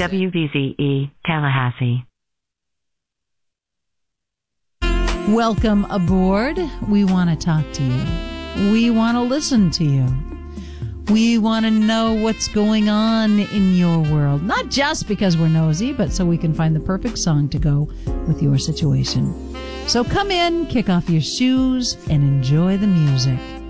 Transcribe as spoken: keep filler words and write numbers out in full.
W V Z E, Tallahassee. Welcome aboard. We want to talk to you. We want to listen to you. We want to know what's going on in your world. Not just because we're nosy, but so we can find the perfect song to go with your situation. So come in, kick off your shoes, and enjoy the music.